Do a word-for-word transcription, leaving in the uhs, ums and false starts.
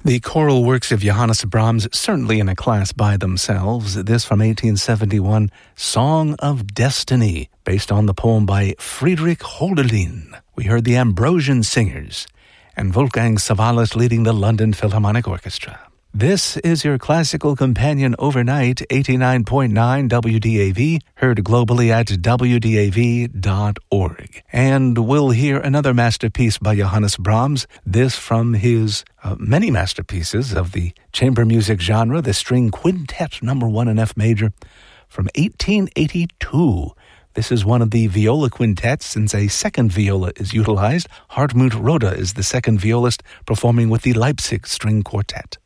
The choral works of Johannes Brahms, certainly in a class by themselves. This from eighteen seventy-one, Song of Destiny, based on the poem by Friedrich Hölderlin. We heard the Ambrosian Singers, and Wolfgang Savalas leading the London Philharmonic Orchestra. This is your classical companion overnight, eighty-nine point nine W D A V, heard globally at W D A V dot org. And we'll hear another masterpiece by Johannes Brahms, this from his uh, many masterpieces of the chamber music genre, the String Quintet number one in F major, from eighteen eighty-two. This is one of the viola quintets, since a second viola is utilized. Hartmut Roda is the second violist performing with the Leipzig String Quartet.